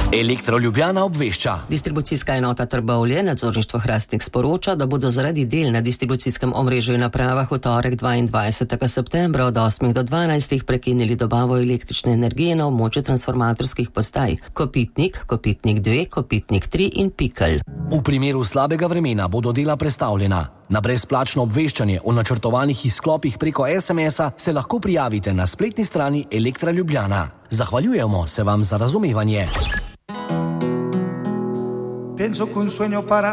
Elektro Ljubljana obvešča. Distribucijska enota Trbovlje, nadzorništvo Hrastnik sporoča, da bodo zaradi del na distribucijskem omrežju in napravah v torek 22. septembra od 8 do 12 prekinili dobavo električne energije na območju transformatorskih postaj Kopitnik, Kopitnik 2, Kopitnik 3 in Pikelj. V primeru slabega vremena bodo dela prestavljena. Na brezplačno obveščanje o načrtovanih izklopih preko SMS-a se lahko prijavite na spletni strani Elektra Ljubljana. Zahvaljujemo se vam za razumevanje. Pienso que un sueño para